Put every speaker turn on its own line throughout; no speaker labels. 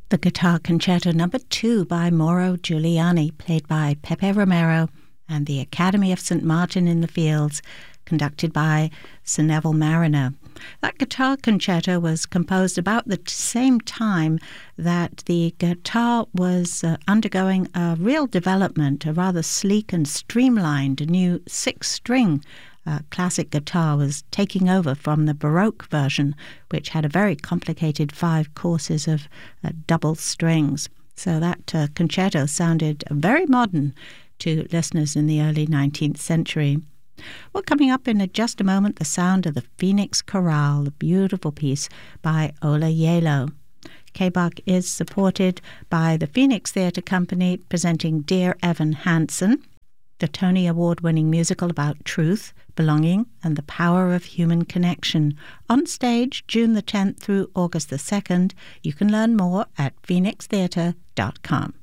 The Guitar Concerto No. 2 by Mauro Giuliani, played by Pepe Romero, and the Academy of St. Martin in the Fields, conducted by Sir Neville Marriner. That guitar concerto was composed about the same time that the guitar was undergoing a real development. A rather sleek and streamlined new six-string classic guitar was taking over from the Baroque version, which had a very complicated 5 courses of double strings. So that concerto sounded very modern to listeners in the early 19th century. Well, coming up in just a moment, the sound of the Phoenix Chorale, a beautiful piece by Ola Gjeilo. KBAK is supported by the Phoenix Theatre Company, presenting Dear Evan Hansen, the Tony Award-winning musical about truth, belonging, and the power of human connection. On stage, June the 10th through August the 2nd. You can learn more at phoenixtheatre.com.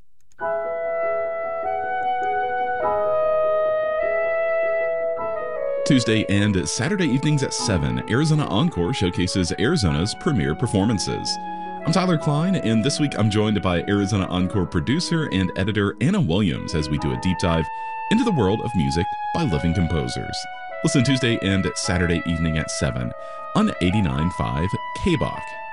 Tuesday and Saturday evenings at 7, Arizona Encore showcases Arizona's premier performances. I'm Tyler Klein, and this week I'm joined by Arizona Encore producer and editor Anna Williams as we do a deep dive into the world of music by living composers. Listen Tuesday and Saturday evening at 7 on 89.5 KBAK.